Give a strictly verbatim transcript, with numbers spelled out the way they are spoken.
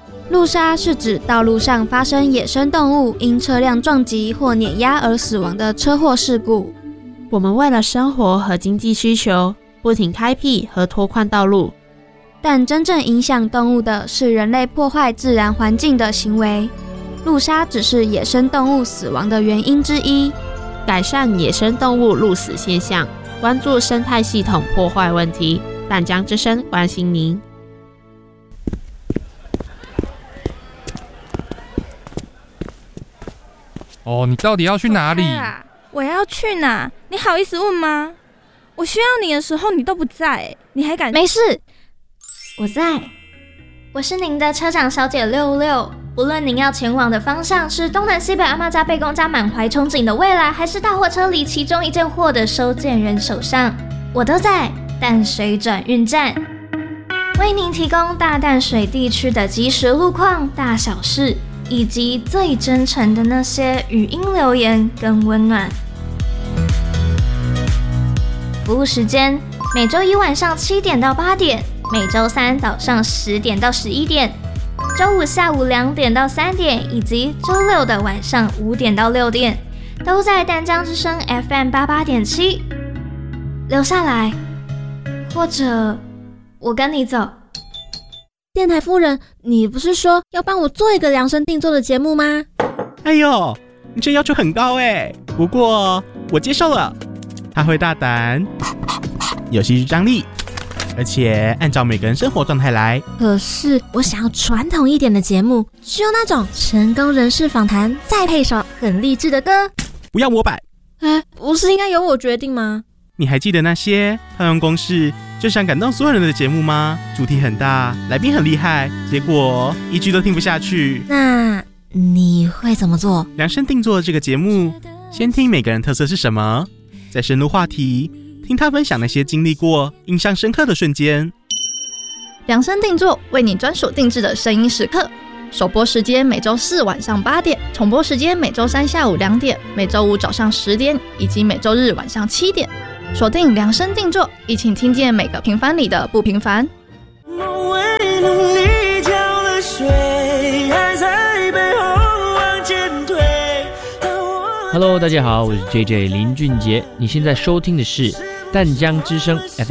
路杀是指道路上发生野生动物因车辆撞击或碾压而死亡的车祸事故。 我们为了生活和经济需求，不停开辟和拓宽道路， 但真正影响动物的是人类破坏自然环境的行为。路杀只是野生动物死亡的原因之一。 改善野生动物路死现象，关注生态系统破坏问题。淡江之声关心您。 哦，你到底要去哪里？ 啊、我要去哪？你好意思问吗？我需要你的时候你都不在，你还敢？ 没事，我在。我是您的车长小姐六六。无论您要前往的方向是东南西北阿嬷家贝公家满怀憧憬的未来，还是大货车里其中一件货的收件人手上，我都在淡水转运站，为您提供大淡水地区的即时路况、大小事，以及最真诚的那些语音留言跟温暖。服务时间：每周一晚上七点到八点，每周三早上十点到十一点，周五下午两点到三点，以及周六的晚上五点到六点，都在淡江之声 F M 八八点七。留下来，或者我跟你走。 电台夫人，你不是说要帮我做一个量身定做的节目吗？ 哎呦，你这要求很高哎，不过我接受了。他会大胆，有戏剧张力，而且按照每个人生活状态来。 可是我想要传统一点的节目，只有那种成功人士访谈，再配首很励志的歌。 不要模板。 哎，不是应该由我决定吗？ 你还记得那些套用公式就想感动所有人的节目吗？主题很大，来宾很厉害，结果一句都听不下去。 那你会怎么做？ 量身定做这个节目，先听每个人特色是什么，再深入话题，听他分享那些经历过印象深刻的瞬间。 量身定做，为你专属定制的声音时刻。首播时间每周四晚上八点，重播时间每周三下午两点，每周五早上十点，以及每周日晚上七点。锁定量身定做，一起听见每个平凡里的不平凡。 为努力浇了水，还在背后往前推。 Hello， 大家好，我是 J J 林俊杰，你现在收听的是淡江之声 F M